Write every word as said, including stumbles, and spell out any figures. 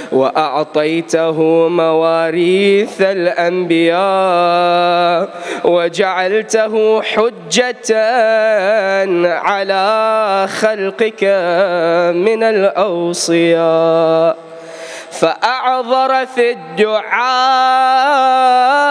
وأعطيته مواريث الأنبياء وجعلته حجة على خلقك من الأوصياء، فأعذر في الدعاء